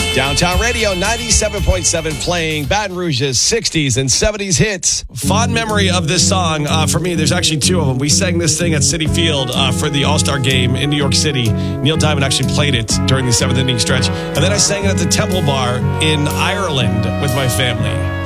Downtown Radio 97.7 playing Baton Rouge's 60s and 70s hits. Fond memory of this song for me, there's actually two of them. We sang this thing at Citi Field for the All-Star game in New York City. Neil Diamond actually played it during the seventh inning stretch. And then I sang it at the Temple Bar in Ireland with my family.